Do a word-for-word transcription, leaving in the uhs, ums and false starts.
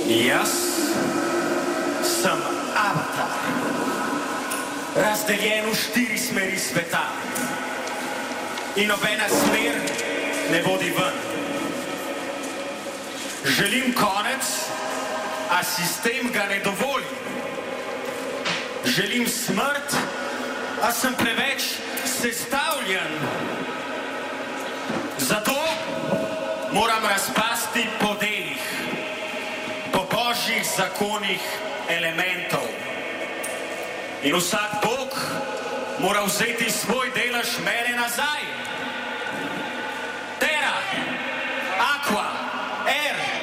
Jaz sem avatar, razdeljen v štiri smeri sveta in nobena smer ne vodi ven. Želim konec, a sistem ga ne dovoli. Želim smrt, a sem preveč sestavljen. Zato moram razpasti po delih, po božjih zakonih elementov. In vsak bog mora vzeti svoj delež mene nazaj. Terra, aqua, air,